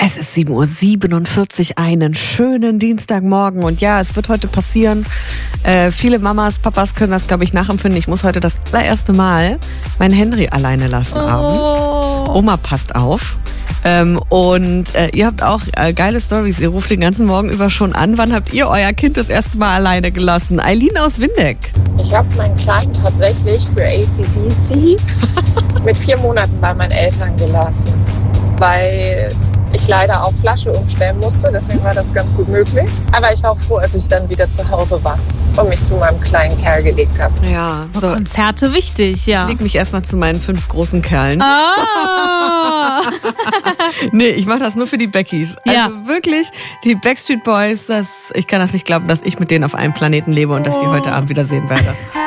Es ist 7:47 Uhr, einen schönen Dienstagmorgen. Und ja, es wird heute passieren. Viele Mamas, Papas können das, glaube ich, nachempfinden. Ich muss heute das allererste Mal meinen Henry alleine lassen abends. Oma passt auf. Ihr habt auch geile Storys. Ihr ruft den ganzen Morgen über schon an. Wann habt ihr euer Kind das erste Mal alleine gelassen? Eileen aus Windeck. Ich habe meinen Kleinen tatsächlich für AC/DC mit 4 Monaten bei meinen Eltern gelassen, weil ich leider auf Flasche umstellen musste. Deswegen war das ganz gut möglich. Aber ich war auch froh, als ich dann wieder zu Hause war und mich zu meinem kleinen Kerl gelegt habe. Ja, so. Konzerte wichtig, ja. Ich leg mich erstmal zu meinen 5 großen Kerlen. Nee, ich mache das nur für die Beckys. Ja. Also wirklich, die Backstreet Boys, ich kann das nicht glauben, dass ich mit denen auf einem Planeten lebe und dass ich sie heute Abend wiedersehen werde.